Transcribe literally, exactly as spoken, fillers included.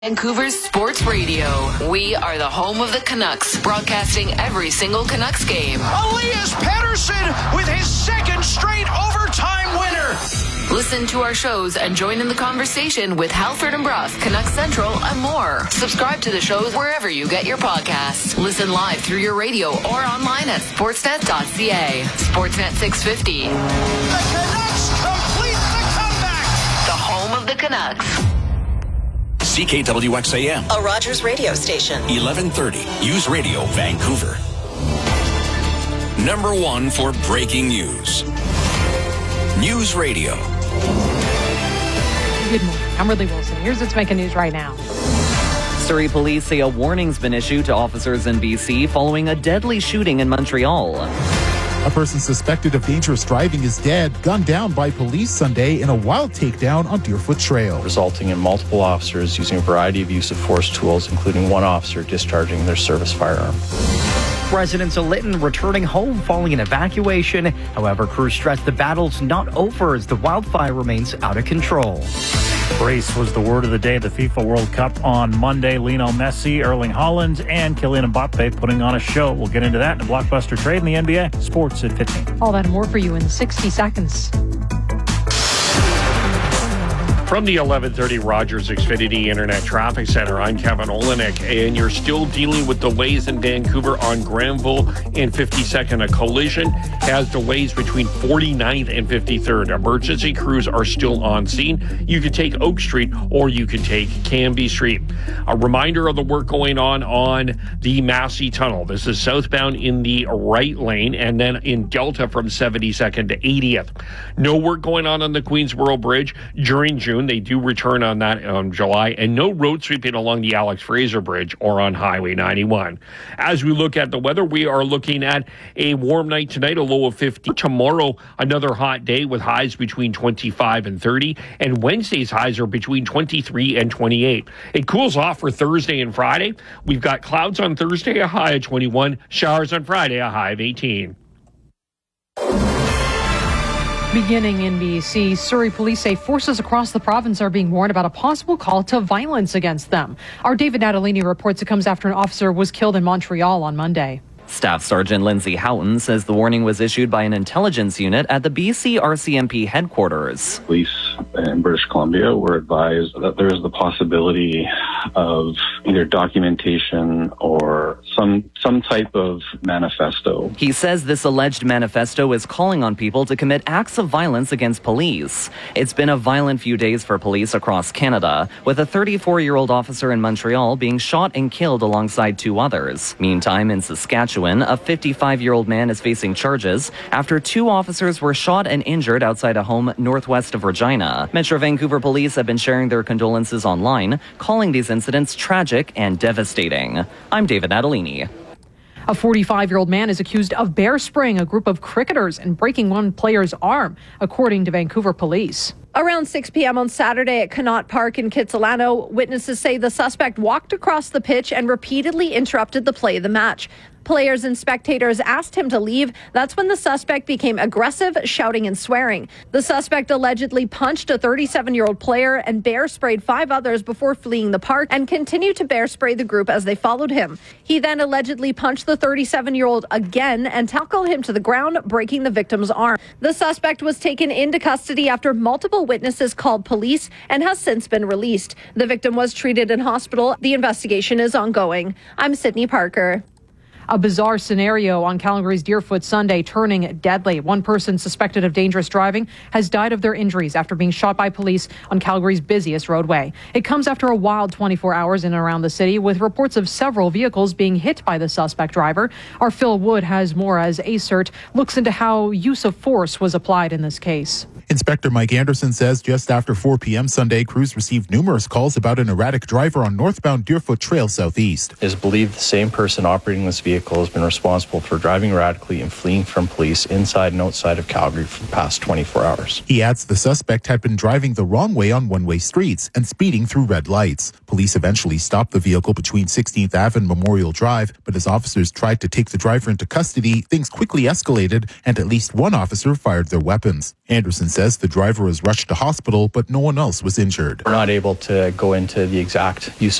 Vancouver's Sports Radio. We are the home of the Canucks, broadcasting every single Canucks game. Elias Pettersson with his second straight overtime winner. Listen to our shows and join in the conversation with Halford and Brough, Canucks Central, and more. Subscribe to the shows wherever you get your podcasts. Listen live through your radio or online at sportsnet dot c a. Sportsnet six fifty. The Canucks complete the comeback. The home of the Canucks. C K W X A M. A Rogers radio station. eleven thirty. News Radio, Vancouver. Number one for breaking news. News Radio. Good morning. I'm Ridley Wilson. Here's what's making news right now. Surrey police say a warning's been issued to officers in B C following a deadly shooting in Montreal. A person suspected of dangerous driving is dead, gunned down by police Sunday in a wild takedown on Deerfoot Trail, resulting in multiple officers using a variety of use of force tools, including one officer discharging their service firearm. Residents of Lytton returning home following an evacuation. However, crews stress the battle's not over as the wildfire remains out of control. Brace was the word of the day at the FIFA World Cup on Monday. Lionel Messi, Erling Haaland, and Kylian Mbappe putting on a show. We'll get into that in a blockbuster trade in the N B A. Sports at fifteen. All that and more for you in sixty seconds. From the eleven thirty Rogers Xfinity Internet Traffic Center, I'm Kevin Olenek, and you're still dealing with delays in Vancouver on Granville and fifty-second. A collision has delays between forty-ninth and fifty-third. Emergency crews are still on scene. You can take Oak Street or you can take Canby Street. A reminder of the work going on on the Massey Tunnel. This is southbound in the right lane and then in Delta from seventy-second to eightieth. No work going on on the Queensboro Bridge during June. They do return on that on July, and no road sweeping along the Alex Fraser Bridge or on Highway ninety-one. As we look at the weather, we are looking at a warm night tonight, a low of fifty. Tomorrow, another hot day with highs between twenty-five and thirty, and Wednesday's highs are between twenty-three and twenty-eight. It cools off for Thursday and Friday. We've got clouds on Thursday, a high of twenty-one, showers on Friday, a high of eighteen. Beginning in B C, Surrey police say forces across the province are being warned about a possible call to violence against them. Our David Natalini reports it comes after an officer was killed in Montreal on Monday. Staff Sergeant Lindsay Houghton says the warning was issued by an intelligence unit at the B C R C M P headquarters. Police in British Columbia were advised that there is the possibility of either documentation or some some type of manifesto. He says this alleged manifesto is calling on people to commit acts of violence against police. It's been a violent few days for police across Canada, with a thirty-four-year-old officer in Montreal being shot and killed alongside two others. Meantime, in Saskatchewan, a fifty-five-year-old man is facing charges after two officers were shot and injured outside a home northwest of Regina. Metro Vancouver police have been sharing their condolences online, calling these incidents tragic and devastating. I'm David Natalini. A forty-five-year-old man is accused of bear spraying a group of cricketers and breaking one player's arm, according to Vancouver police. Around six p.m. on Saturday at Connaught Park in Kitsilano, witnesses say the suspect walked across the pitch and repeatedly interrupted the play of the match. Players and spectators asked him to leave. That's when the suspect became aggressive, shouting and swearing. The suspect allegedly punched a thirty-seven-year-old player and bear sprayed five others before fleeing the park and continued to bear spray the group as they followed him. He then allegedly punched the thirty-seven-year-old again and tackled him to the ground, breaking the victim's arm. The suspect was taken into custody after multiple witnesses called police and has since been released. The victim was treated in hospital. The investigation is ongoing. I'm Sydney Parker. A bizarre scenario on Calgary's Deerfoot Sunday turning deadly. One person suspected of dangerous driving has died of their injuries after being shot by police on Calgary's busiest roadway. It comes after a wild twenty-four hours in and around the city, with reports of several vehicles being hit by the suspect driver. Our Phil Wood has more as A C E R T looks into how use of force was applied in this case. Inspector Mike Anderson says just after four p.m. Sunday, crews received numerous calls about an erratic driver on northbound Deerfoot Trail southeast. It is believed the same person operating this vehicle has been responsible for driving erratically and fleeing from police inside and outside of Calgary for the past twenty-four hours. He adds the suspect had been driving the wrong way on one-way streets and speeding through red lights. Police eventually stopped the vehicle between sixteenth Avenue and Memorial Drive, but as officers tried to take the driver into custody, things quickly escalated and at least one officer fired their weapons. Anderson says says the driver was rushed to hospital, but no one else was injured. We're not able to go into the exact use